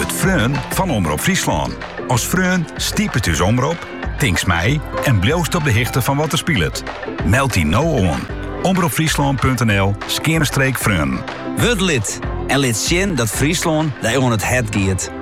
het Freun van Omroep Friesland. Als Freun stiepet dus omroep, tinks mij en bloost op de hichte van wat er speelt. Meld die nou on. omroepfriesland.nl/Freun. Word lid en lid zien dat Friesland daar on het het giet.